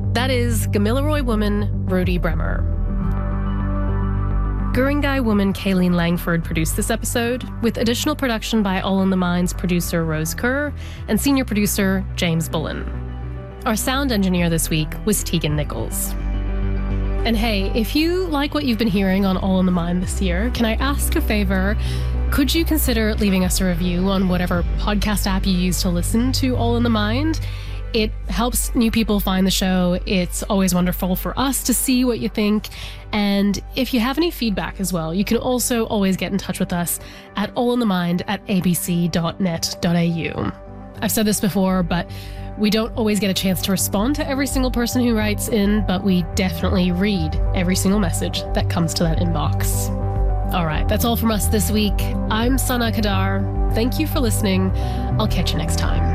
That is Gamilaroi woman Rudy Bremer. Guringai woman Kayleen Langford produced this episode, with additional production by All in the Mind's producer Rose Kerr and senior producer James Bullen. Our sound engineer this week was Tegan Nichols. And hey, if you like what you've been hearing on All in the Mind this year, can I ask a favor? Could you consider leaving us a review on whatever podcast app you use to listen to All in the Mind? It helps new people find the show. It's always wonderful for us to see what you think. And if you have any feedback as well, you can also always get in touch with us at allinthemind@abc.net.au. I've said this before, but we don't always get a chance to respond to every single person who writes in, but we definitely read every single message that comes to that inbox. All right, that's all from us this week. I'm Sana Kadar. Thank you for listening. I'll catch you next time.